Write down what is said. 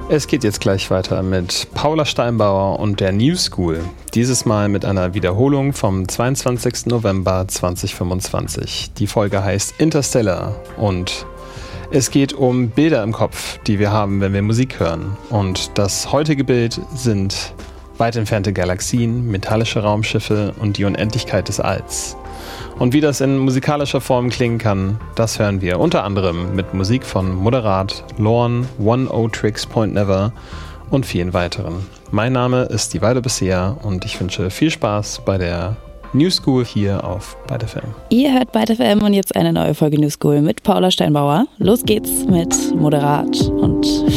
Es geht jetzt gleich weiter mit Paula Steinbauer und der New School. Dieses Mal mit einer Wiederholung vom 22. November 2025. Die Folge heißt Interstellar und es geht um Bilder im Kopf, die wir haben, wenn wir Musik hören. Und das heutige Bild sind weit entfernte Galaxien, metallische Raumschiffe und die Unendlichkeit des Alls. Und wie das in musikalischer Form klingen kann, das hören wir unter anderem mit Musik von Moderat, Lorn, One O Tricks Point Never und vielen weiteren. Mein Name ist die Weide Bessea und ich wünsche viel Spaß bei der New School hier auf Byte FM. Ihr hört Byte FM und jetzt eine neue Folge New School mit Paula Steinbauer. Los geht's mit Moderat und